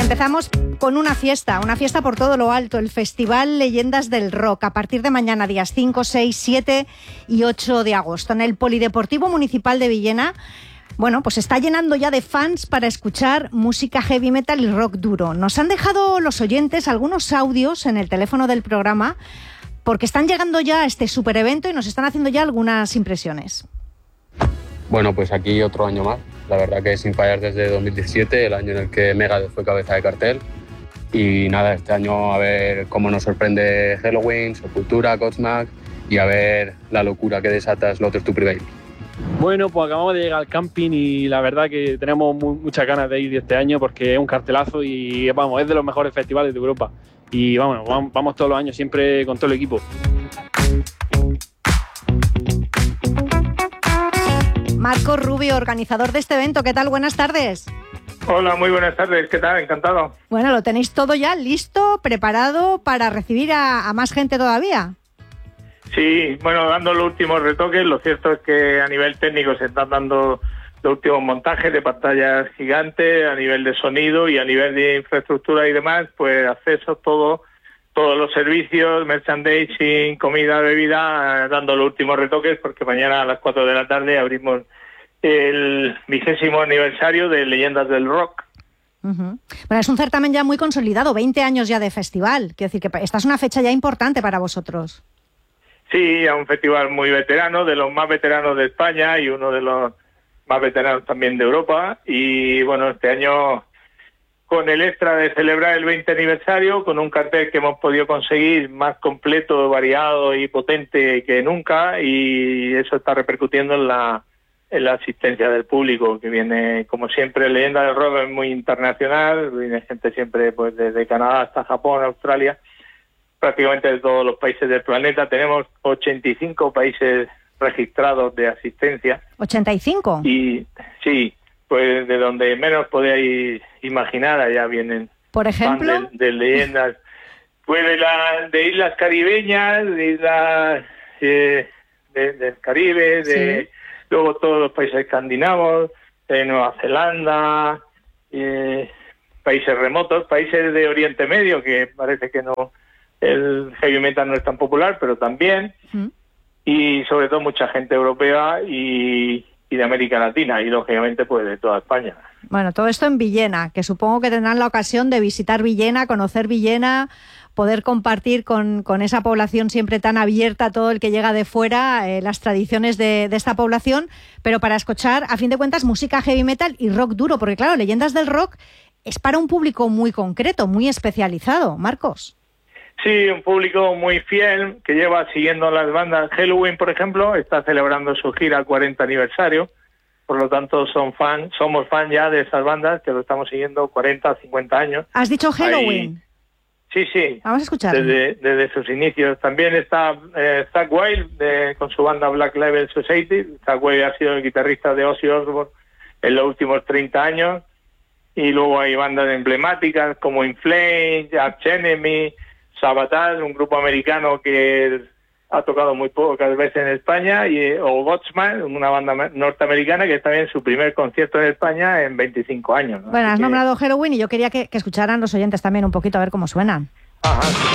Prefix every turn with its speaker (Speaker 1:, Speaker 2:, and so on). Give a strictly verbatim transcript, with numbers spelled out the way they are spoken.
Speaker 1: Empezamos con una fiesta, una fiesta por todo lo alto, el Festival Leyendas del Rock, a partir de mañana, días cinco, seis, siete y ocho de agosto, en el Polideportivo Municipal de Villena. Bueno, pues está llenando ya de fans para escuchar música heavy metal y rock duro. Nos han dejado los oyentes algunos audios en el teléfono del programa porque están llegando ya a este super evento y nos están haciendo ya algunas impresiones.
Speaker 2: Bueno, pues aquí otro año más. La verdad que sin fallar desde dos mil diecisiete, el año en el que Megadeth fue cabeza de cartel. Y nada, este año a ver cómo nos sorprende Helloween, Sepultura, Godsmack y a ver la locura que desata Slaughter to Prevail.
Speaker 3: Bueno, pues acabamos de llegar al camping y la verdad que tenemos muy, muchas ganas de ir este año porque es un cartelazo y vamos, es de los mejores festivales de Europa. Y vamos, vamos, vamos todos los años siempre con todo el equipo.
Speaker 1: Marcos Rubio, organizador de este evento, ¿qué tal? Buenas tardes.
Speaker 4: Hola, muy buenas tardes, ¿qué tal? Encantado.
Speaker 1: Bueno, ¿lo tenéis todo ya listo, preparado para recibir a, a más gente todavía?
Speaker 4: Sí, bueno, dando los últimos retoques, lo cierto es que a nivel técnico se están dando los últimos montajes de pantallas gigantes, a nivel de sonido y a nivel de infraestructura y demás, pues acceso todo, todos los servicios, merchandising, comida, bebida, dando los últimos retoques, porque mañana a las cuatro de la tarde abrimos el vigésimo aniversario de Leyendas del Rock.
Speaker 1: Uh-huh. Bueno, es un certamen ya muy consolidado, veinte años ya de festival, quiero decir que esta es una fecha ya importante para vosotros.
Speaker 4: Sí, es un festival muy veterano, de los más veteranos de España y uno de los más veteranos también de Europa. Y bueno, este año con el extra de celebrar el veinte aniversario, con un cartel que hemos podido conseguir más completo, variado y potente que nunca, y eso está repercutiendo en la, en la asistencia del público, que viene, como siempre, Leyenda del Rock es muy internacional, viene gente siempre pues desde Canadá hasta Japón, Australia, prácticamente de todos los países del planeta. Tenemos ochenta y cinco países registrados de asistencia.
Speaker 1: ¿ochenta y cinco?
Speaker 4: Y sí, pues de donde menos podéis imaginar, allá vienen.
Speaker 1: Por ejemplo,
Speaker 4: fans de, de leyendas, pues de, la, de islas caribeñas, de islas eh, de, del Caribe, de sí. Luego todos los países escandinavos, de Nueva Zelanda, eh, países remotos, países de Oriente Medio, que parece que no, el heavy metal no es tan popular, pero también, ¿Mm? Y sobre todo mucha gente europea y, y de América Latina, y lógicamente pues de toda España.
Speaker 1: Bueno, todo esto en Villena, que supongo que tendrán la ocasión de visitar Villena, conocer Villena, poder compartir con, con esa población siempre tan abierta a todo el que llega de fuera, eh, las tradiciones de, de esta población, pero para escuchar, a fin de cuentas, música heavy metal y rock duro, porque claro, Leyendas del Rock es para un público muy concreto, muy especializado. Marcos.
Speaker 4: Sí, un público muy fiel que lleva siguiendo las bandas. Helloween, por ejemplo, está celebrando su gira cuarenta aniversario, por lo tanto son fan, somos fan ya de esas bandas que lo estamos siguiendo cuarenta, cincuenta años.
Speaker 1: ¿Has dicho Helloween?
Speaker 4: Ahí, sí, sí.
Speaker 1: Vamos a escuchar.
Speaker 4: Desde, desde sus inicios. También está eh, Zakk Wylde de, con su banda Black Label Society. Zakk Wylde ha sido el guitarrista de Ozzy Osbourne en los últimos treinta años. Y luego hay bandas emblemáticas como In Flames, Arch Enemy, Sabatage, un grupo americano que ha tocado muy pocas veces en España, y o Godsmack, una banda norteamericana que está en su primer concierto en España en veinticinco años, ¿no?
Speaker 1: Bueno,
Speaker 4: Así
Speaker 1: has
Speaker 4: que...
Speaker 1: nombrado Helloween y yo quería que, que escucharan los oyentes también un poquito a ver cómo suenan.
Speaker 4: Ajá.